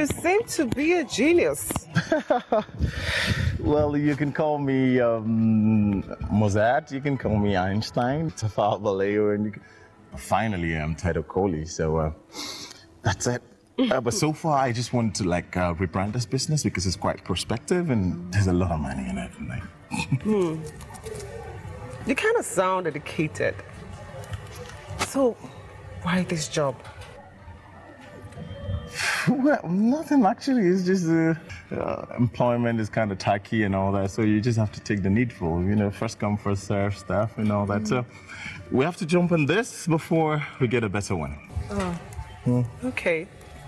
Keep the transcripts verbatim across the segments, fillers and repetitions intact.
You seem to be a genius. Well, you can call me um, Mozart, you can call me Einstein, Tafa Vallejo, and you can... Finally, I'm Tito Kohli, so uh, that's it. Uh, but so far, I just want to like uh, rebrand this business because it's quite prospective and there's a lot of money in it. Like. hmm. You kind of sound educated. So, why this job? Well, nothing actually. It's just uh, uh, employment is kind of tacky and all that. So you just have to take the needful, you know, first come, first serve stuff and all that. Mm. So we have to jump on this before we get a better one. Oh, mm. Okay.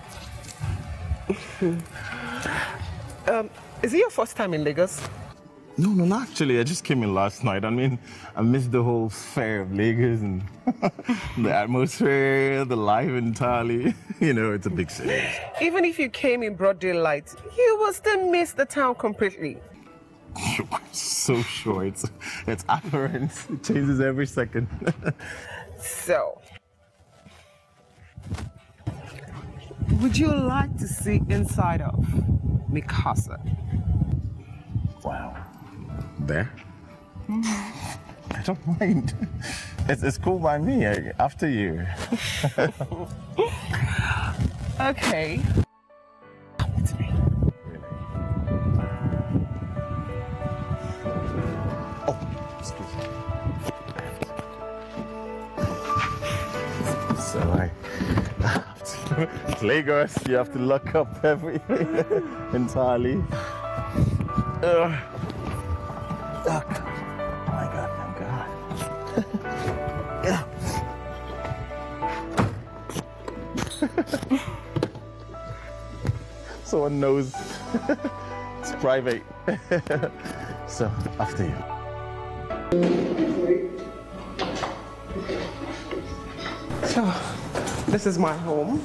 um, is it your first time in Lagos? No, no, not actually. I just came in last night. I mean, I missed the whole fair of Lagos and the atmosphere, the life entirely. You know, it's a big city. Even if you came in broad daylight, you will still miss the town completely. So sure. It's, it's apparent. It changes every second. So, would you like to see inside of Mikasa? Wow. There? I don't mind. It's, it's cool by me. I, after you. Okay. Come with me. Really? Oh, excuse me. So I have to, it's Lagos. You have to lock up everything entirely. Uh, Oh, my God, thank God. Yeah. Someone knows. It's private. So, after you. So, this is my home.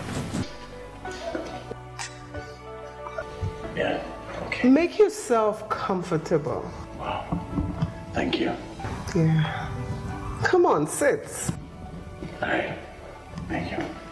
Yeah, okay. Make yourself comfortable. Wow. Thank you. Yeah. Come on, sit. All right. Thank you.